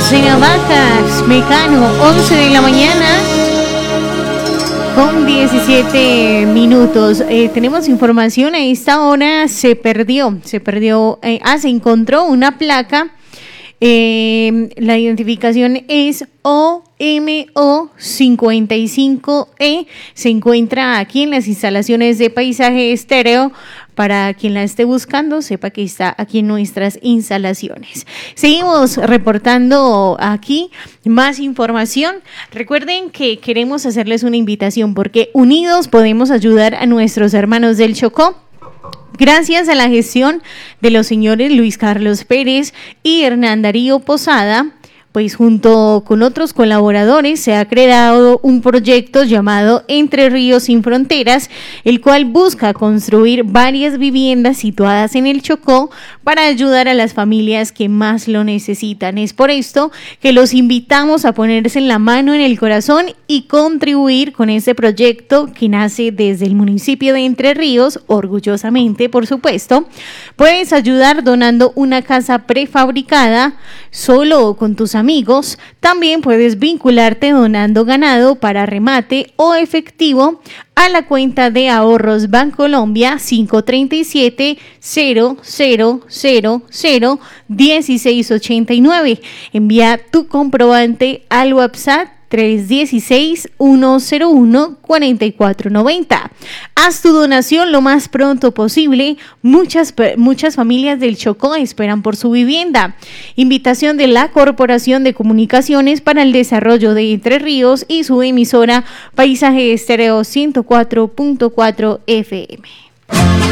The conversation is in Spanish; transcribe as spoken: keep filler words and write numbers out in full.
de Navacas, Mecano, once de la mañana con diecisiete minutos. Eh, tenemos información, a esta hora se perdió, se perdió, eh, ah, se encontró una placa, eh, la identificación es O M O cincuenta y cinco E, se encuentra aquí en las instalaciones de Paisaje Estéreo. Para quien la esté buscando, sepa que está aquí en nuestras instalaciones. Seguimos reportando aquí más información. Recuerden que queremos hacerles una invitación porque unidos podemos ayudar a nuestros hermanos del Chocó. Gracias a la gestión de los señores Luis Carlos Pérez y Hernán Darío Posada, pues junto con otros colaboradores se ha creado un proyecto llamado Entre Ríos Sin Fronteras, el cual busca construir varias viviendas situadas en el Chocó para ayudar a las familias que más lo necesitan. Es por esto que los invitamos a ponerse en la mano en el corazón y contribuir con este proyecto que nace desde el municipio de Entre Ríos, orgullosamente, por supuesto. Puedes ayudar donando una casa prefabricada, solo o con tus amigos. También puedes vincularte donando ganado para remate o efectivo a la cuenta de ahorros Bancolombia cinco tres siete, cero cero cero cero, uno seis ocho nueve. Envía tu comprobante al WhatsApp tres uno seis, uno cero uno, cuatro cuatro nueve cero. Haz tu donación lo más pronto posible. Muchas, muchas familias del Chocó esperan por su vivienda. Invitación de la Corporación de Comunicaciones para el Desarrollo de Entre Ríos y su emisora Paisaje Estéreo ciento cuatro punto cuatro F M.